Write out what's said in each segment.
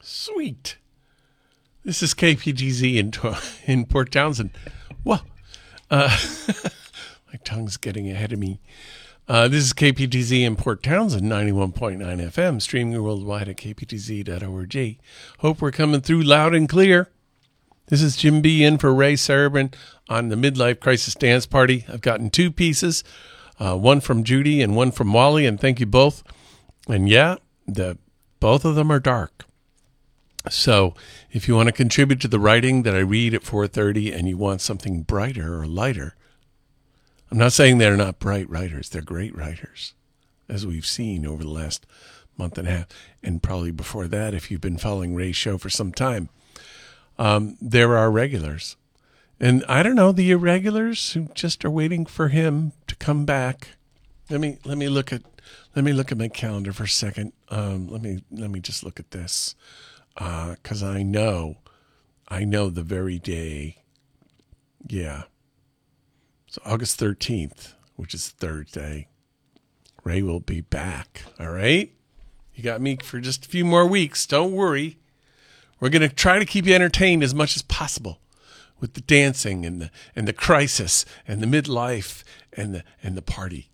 Sweet. This is KPTZ in Port Townsend. Well, my tongue's getting ahead of me. This is KPTZ in Port Townsend, 91.9 FM, streaming worldwide at kptz.org. Hope we're coming through loud and clear. This is Jim B. in for Ray Sarabin on the Midlife Crisis Dance Party. I've gotten two pieces, one from Judy and one from Wally, and thank you both. And yeah, both of them are dark. So if you want to contribute to the writing that I read at 4:30 and you want something brighter or lighter, I'm not saying they're not bright writers. They're great writers, as we've seen over the last month and a half, and probably before that if you've been following Ray's show for some time. There are regulars. And I don't know, the irregulars who just are waiting for him to come back. Let me look at my calendar for a second. Let me just look at this. 'Cause I know the very day. Yeah. So August 13th, which is Thursday, Ray will be back. All right. You got me for just a few more weeks. Don't worry. We're going to try to keep you entertained as much as possible with the dancing and the crisis and the midlife and the party.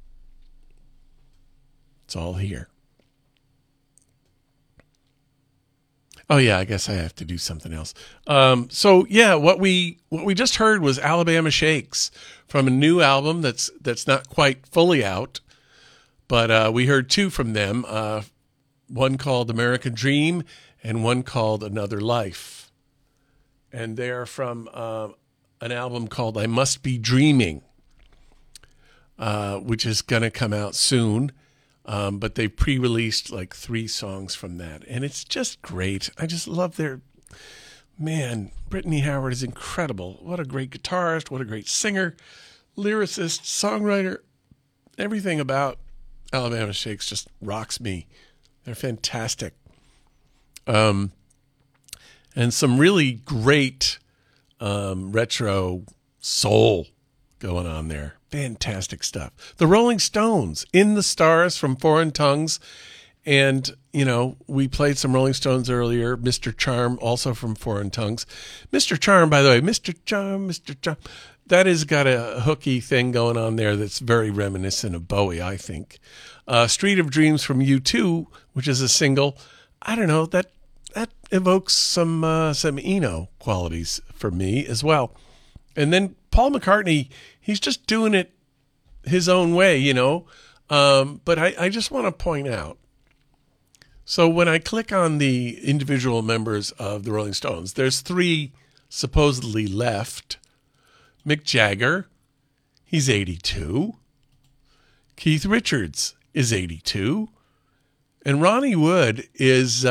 It's all here. Oh yeah, I guess I have to do something else. So yeah, what we just heard was Alabama Shakes from a new album that's not quite fully out, but we heard two from them. One called American Dream and one called Another Life, and they're from an album called I Must Be Dreaming, which is going to come out soon. But they pre-released like 3 songs from that. And it's just great. I just love man, Brittany Howard is incredible. What a great guitarist. What a great singer, lyricist, songwriter. Everything about Alabama Shakes just rocks me. They're fantastic. And some really great retro soul going on there. Fantastic stuff. The Rolling Stones, In the Stars from Foreign Tongues. And, we played some Rolling Stones earlier. Mr. Charm, also from Foreign Tongues. Mr. Charm, by the way, Mr. Charm. That has got a hooky thing going on there that's very reminiscent of Bowie, I think. Street of Dreams from U2, which is a single. I don't know, that evokes some Eno qualities for me as well. And then Paul McCartney, he's just doing it his own way, But I just want to point out. So when I click on the individual members of the Rolling Stones, there's 3 supposedly left. Mick Jagger, he's 82. Keith Richards is 82. And Ronnie Wood is,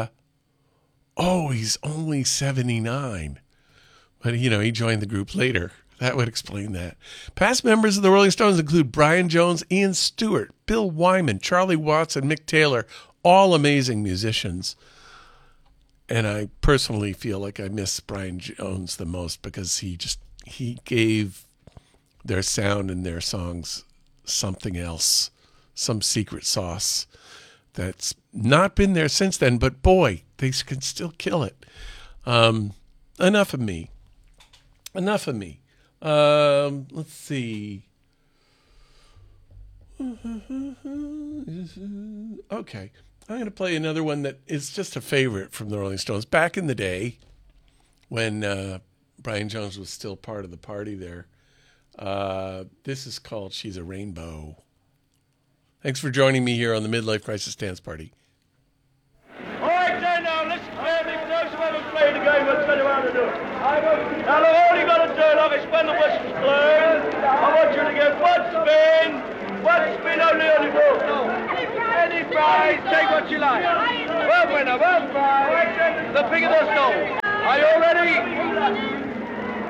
he's only 79. But, he joined the group later. That would explain that. Past members of the Rolling Stones include Brian Jones, Ian Stewart, Bill Wyman, Charlie Watts, and Mick Taylor, all amazing musicians. And I personally feel like I miss Brian Jones the most because he gave their sound and their songs something else, some secret sauce that's not been there since then. But boy, they can still kill it. Enough of me. Let's see. Okay. I'm going to play another one that is just a favorite from the Rolling Stones. Back in the day when Brian Jones was still part of the party there. This is called She's a Rainbow. Thanks for joining me here on the Midlife Crisis Dance Party. All right, then, now, listen clearly. For those who haven't played the game, I'll tell you how to do it. Now, all you got to do, like it's when the whistle's blown, I want you to get one spin only on the ball. Any prize, take what you like. One winner, one prize, the bigger the stone. Are you all ready?